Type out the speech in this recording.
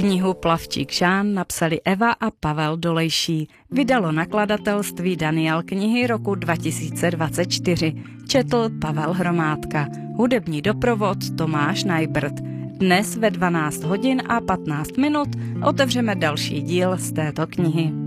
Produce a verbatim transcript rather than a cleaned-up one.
Knihu Plavčík Žán napsali Eva a Pavel Dolejší. Vydalo nakladatelství Daniel knihy roku dva tisíce dvacet čtyři. Četl Pavel Hromádka. Hudební doprovod Tomáš Najbrt. Dnes ve dvanáct hodin a patnáct minut otevřeme další díl z této knihy.